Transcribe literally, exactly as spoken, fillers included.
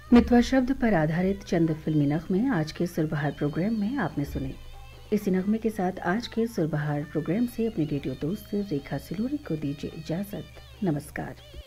मितवा शब्द पर आधारित चंद फिल्मी नगमे आज के सुरबहार प्रोग्राम में आपने सुने। इसी नगमे के साथ आज के सुरबहार प्रोग्राम से अपने रेडियो दोस्त रेखा सिलोरी को दीजिए इजाजत। नमस्कार।